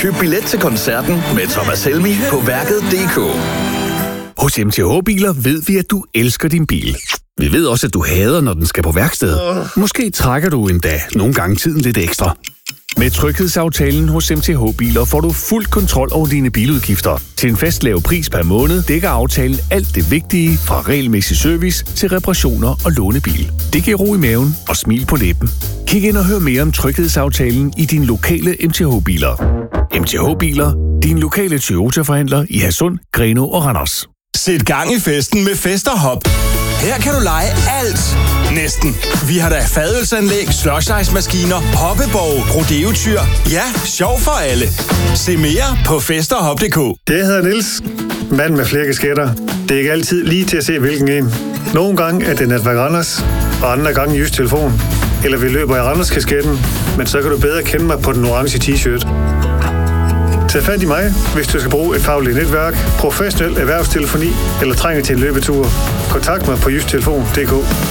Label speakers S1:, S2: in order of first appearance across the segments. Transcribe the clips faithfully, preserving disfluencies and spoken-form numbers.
S1: Køb billet til koncerten med Thomas Helmig på værket punktum d k.
S2: Hos M T H-biler ved vi, at du elsker din bil. Vi ved også, at du hader, når den skal på værksted. Måske trækker du endda nogle gange tiden lidt ekstra. Med tryghedsaftalen hos M T H-biler får du fuld kontrol over dine biludgifter. Til en fast lav pris per måned dækker aftalen alt det vigtige fra regelmæssig service til reparationer og lånebil. Det giver ro i maven og smil på læben. Kig ind og hør mere om tryghedsaftalen i dine lokale M T H-biler. M T H-biler, din lokale Toyota-forhandler i Hadsund, Grenaa og Randers.
S3: Sæt gang i festen med Fest og Hop. Her kan du lege alt. Næsten. Vi har da fadølsanlæg, slush-ice-maskiner, hoppeborg, rodeotyr. Ja, sjov for alle. Se mere på fest og hop punktum d k.
S4: Det hedder Niels. Mand med flere kasketter. Det er ikke altid lige til at se, hvilken en. Nogle gange er det netværk Randers, og andre gange Jysk Telefon. Eller vi løber i Randers-kasketten, men så kan du bedre kende mig på den orange t-shirt. Tag fat i mig, hvis du skal bruge et fagligt netværk, professionel erhvervstelefoni eller trænger til en løbetur. Kontakt mig på jysk telefon punktum d k.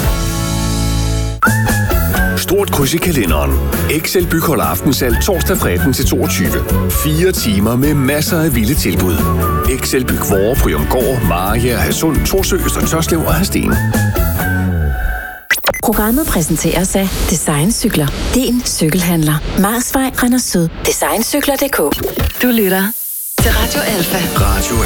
S2: Stort kryds i kalenderen. Excel bygholder aftensalg torsdag fra atten til toogtyve. Fire timer med masser af vilde tilbud. Excel byg Vore, Bryumgård, Mariager, Hadsund, Thorsø, Øster Tørslev og Hadsten.
S5: Programmet præsenteres af Designcykler. Din cykelhandler. Marsvej, Randers Syd. Designcykler punktum d k. Du lytter til Radio Alfa.
S2: Radio